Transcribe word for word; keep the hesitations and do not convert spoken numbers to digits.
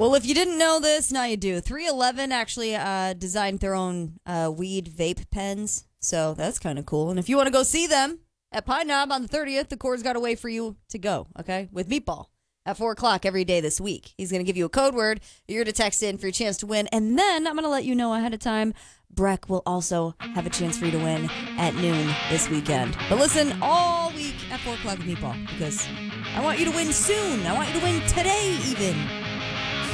Well, if you didn't know this, now you do. three eleven actually uh, designed their own uh, weed vape pens, so that's kind of cool. And if you want to go see them at Pine Knob on the thirtieth, the Core's got a way for you to go, okay, with Meatball at four o'clock every day this week. He's going to give you a code word. You're to text in for your chance to win. And then I'm going to let you know ahead of time, Breck will also have a chance for you to win at noon this weekend. But listen all week at four o'clock with Meatball because I want you to win soon. I want you to win today even.